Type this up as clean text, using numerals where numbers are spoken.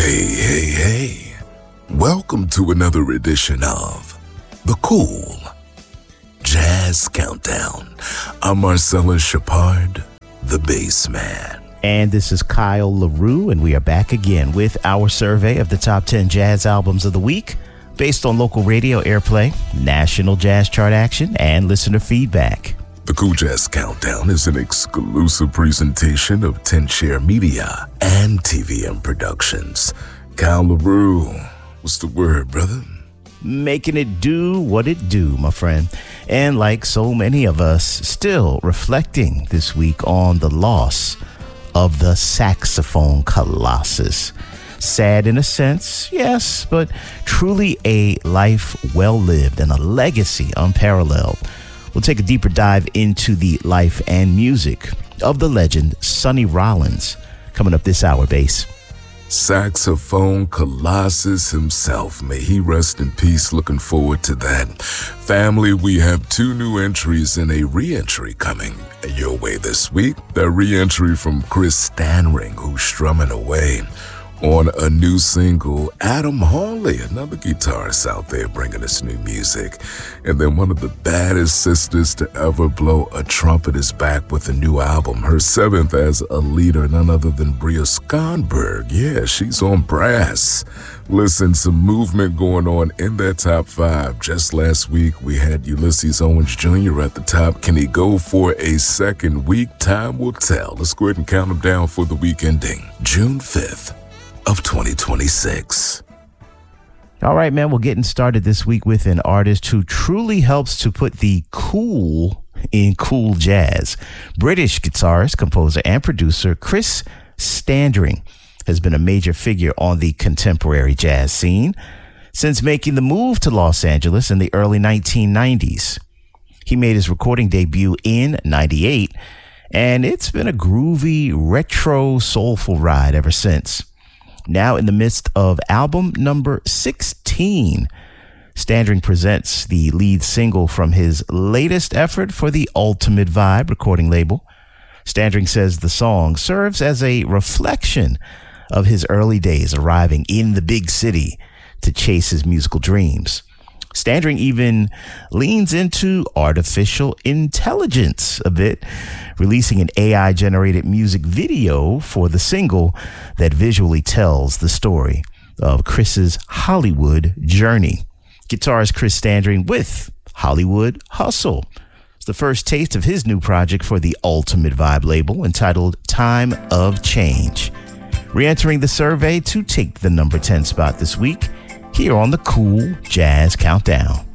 Hey. Welcome to another edition of The Cool Jazz Countdown. I'm Marcellus Shepard, the bass man. And this is Kyle LaRue, and we are back again with our survey of the top 10 jazz albums of the week based on local radio airplay, national jazz chart action, and listener feedback. The Cool Jazz Countdown is an exclusive presentation of 10 Share Media and TVM Productions. Kyle LaRue, what's the word, brother? Making it do what it do, my friend. And like so many of us, still reflecting this week on the loss of the saxophone colossus. Sad in a sense, yes, but truly a life well lived and a legacy unparalleled. We'll take a deeper dive into the life and music of the legend Sonny Rollins coming up this hour, bass. Saxophone colossus himself. May he rest in peace. Looking forward to that. Family, we have 2 new entries and a re-entry coming your way this week. The re-entry from Chris Stanring, who's strumming away on a new single. Adam Hawley, another guitarist out there bringing us new music. And then one of the baddest sisters to ever blow a trumpet is back with a new album. Her 7th as a leader, none other than Bria Skonberg. Yeah, she's on brass. Listen, some movement going on in that top 5. Just last week, we had Ulysses Owens Jr. at the top. Can he go for a second week? Time will tell. Let's go ahead and count him down for the week ending June 5th. of 2026. All right, man, we're getting started this week with an artist who truly helps to put the cool in cool jazz. British guitarist, composer, and producer Chris Standring has been a major figure on the contemporary jazz scene since making the move to Los Angeles in the early 1990s. He made his recording debut in '98, and it's been a groovy, retro, soulful ride ever since. Now in the midst of album number 16, Standring presents the lead single from his latest effort for the Ultimate Vibe recording label. Standring says the song serves as a reflection of his early days arriving in the big city to chase his musical dreams. Standring even leans into artificial intelligence a bit, releasing an AI-generated music video for the single that visually tells the story of Chris's Hollywood journey. Guitarist Chris Standring with Hollywood Hustle. It's the first taste of his new project for the Ultimate Vibe label entitled Time of Change. Re-entering the survey to take the number 10 spot this week, here on the Cool Jazz Countdown.